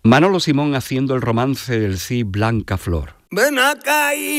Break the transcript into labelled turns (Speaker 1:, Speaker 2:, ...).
Speaker 1: Manolo Simón haciendo el romance del sí Blanca Flor.
Speaker 2: Ven acá y